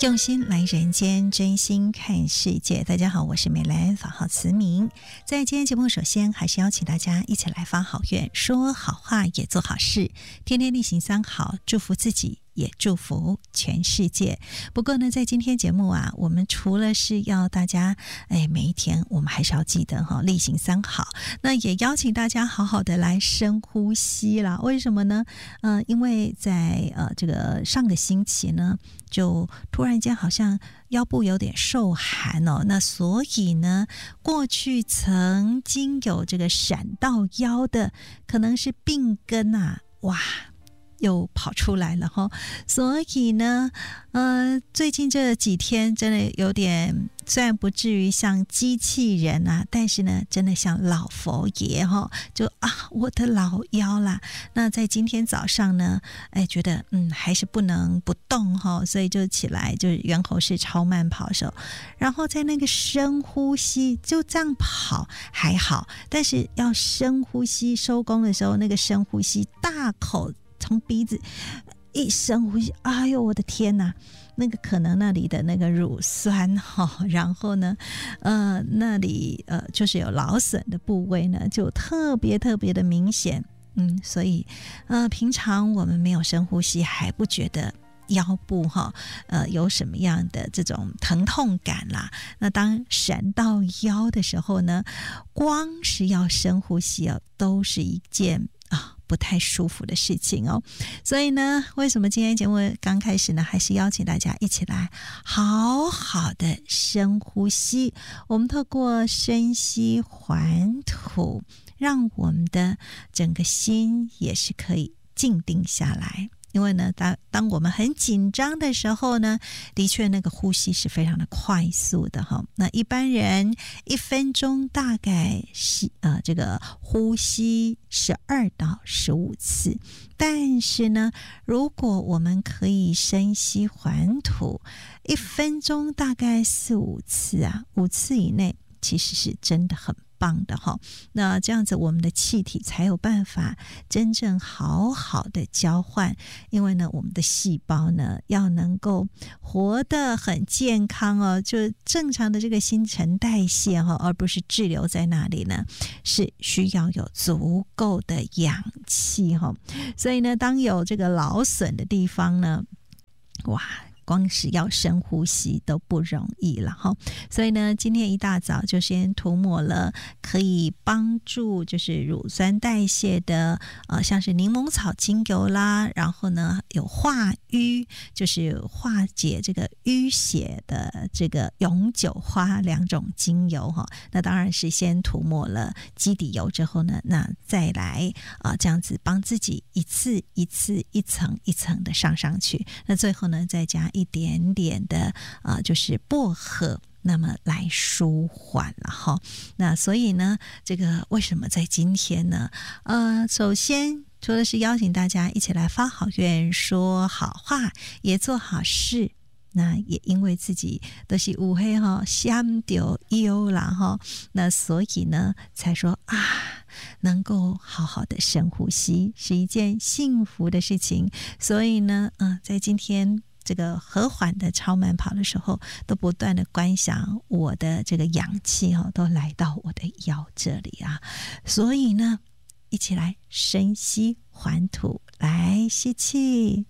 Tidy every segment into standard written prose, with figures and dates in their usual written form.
用心来人间，真心看世界。大家好，我是美兰，法号慈明。在今天节目，首先还是邀请大家一起来发好愿，说好话，也做好事，天天例行三好，祝福自己，也祝福全世界。不过呢，在今天节目啊，我们除了是要大家每一天我们还是要记得例行三好，那也邀请大家好好的来深呼吸啦。为什么呢？因为在这个上个星期呢，就突然间好像腰部有点受寒哦，那所以呢，过去曾经有这个闪到腰的，可能是病根啊，哇，又跑出来了哈。所以呢，最近这几天真的有点，虽然不至于像机器人啊，但是呢，真的像老佛爷哈，就我的老腰啦。那在今天早上呢，觉得还是不能不动哈，所以就起来就是猿猴式超慢跑手，然后在那个深呼吸，就这样跑还好，但是要深呼吸收工的时候，那个深呼吸大口从鼻子一深呼吸，哎呦我的天哪，那个可能那里的那个乳酸然后呢那里就是有劳损的部位呢，就特别特别的明显。所以平常我们没有深呼吸还不觉得腰部有什么样的这种疼痛感啦，那当闪到腰的时候呢，光是要深呼吸都是一件不太舒服的事情哦。所以呢，为什么今天节目刚开始呢，还是邀请大家一起来好好的深呼吸，我们透过深吸还吐，让我们的整个心也是可以静定下来。因为呢，当我们很紧张的时候呢，的确那个呼吸是非常的快速的哈。那一般人1分钟大概这个呼吸12到15次，但是呢，如果我们可以深吸还吐，1分钟大概4、5次啊，5次以内其实是真的很棒的哈。那这样子我们的气体才有办法真正好好的交换，因为呢我们的细胞呢要能够活得很健康哦，就正常的这个新陈代谢而不是滞留在那里呢，是需要有足够的氧气所以呢，当有这个劳损的地方呢，哇，光是要深呼吸都不容易了哈。所以呢，今天一大早就先涂抹了可以帮助就是乳酸代谢的像是柠檬草精油啦，然后呢有化瘀，就是化解这个淤血的这个永久花2种精油哈。那当然是先涂抹了基底油之后呢，那再来这样子帮自己一次一次一层一层的上去，那最后呢再加一点点的就是薄荷，那么来舒缓了哈。那所以呢，这个为什么在今天呢？首先除了是邀请大家一起来发好愿、说好话，也做好事，那也因为自己都是有黑想到忧啦那所以呢才说能够好好的深呼吸是一件幸福的事情。所以呢在今天这个和缓的超慢跑的时候，都不断的观想我的这个氧气都来到我的腰这里啊。所以呢，一起来深吸还吐，来吸气，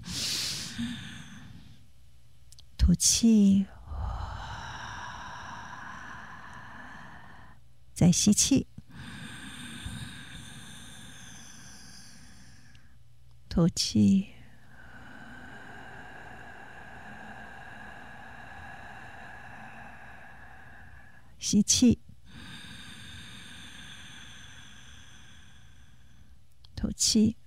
吐气，再吸气，吐气，吸气，吐气，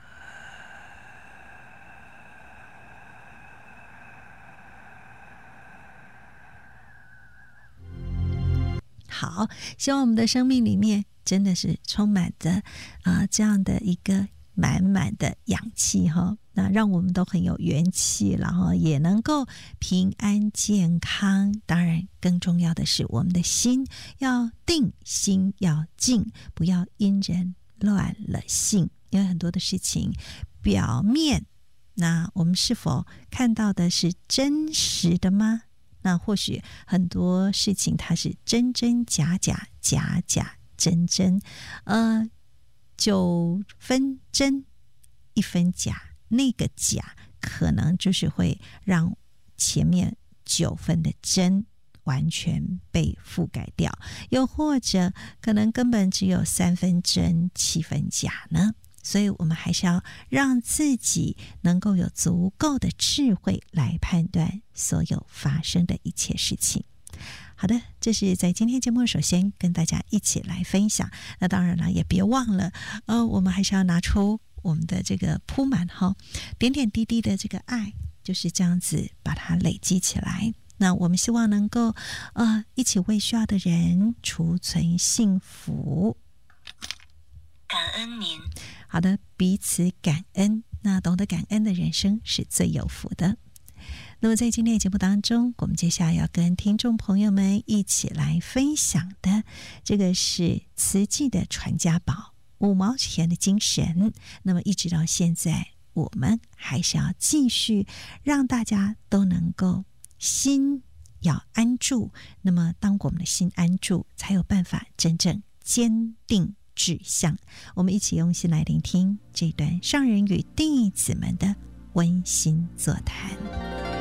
好，希望我们的生命里面真的是充满着这样的一个满满的氧气那让我们都很有元气，然后也能够平安健康。当然更重要的是我们的心要定，心要静，不要因人乱了性。因为很多的事情表面那我们是否看到的是真实的吗？那或许很多事情它是真真假假，假假真真，9分真1分假，那个假可能就是会让前面9分的真完全被覆盖掉，又或者可能根本只有3分真7分假呢。所以我们还是要让自己能够有足够的智慧来判断所有发生的一切事情。好的，这是在今天节目首先跟大家一起来分享。那当然了，也别忘了我们还是要拿出我们的这个铺满点点滴滴的这个爱，就是这样子把它累积起来。那我们希望能够一起为需要的人储存幸福。 感恩您。 好的，彼此感恩，那懂得感恩的人生是最有福的。那么在今天的节目当中，我们接下来要跟听众朋友们一起来分享的，这个是慈济的传家宝，5毛钱的精神。那么一直到现在，我们还是要继续让大家都能够心要安住。那么当我们的心安住，才有办法真正坚定志向。我们一起用心来聆听这段上人与弟子们的温馨座谈。